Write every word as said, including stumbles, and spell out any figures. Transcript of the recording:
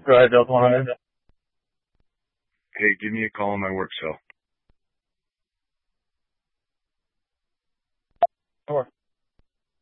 Go ahead, Delta one hundred. Hey, give me a call on my work cell. Sure.